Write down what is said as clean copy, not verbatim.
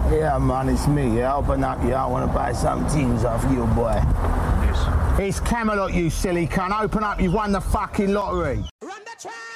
Yeah, man, it's me. Yeah, open up. Yeah, I want to buy some things off you, boy. Yes. It's Camelot, you silly cunt. Open up, you've won the fucking lottery. Run the track!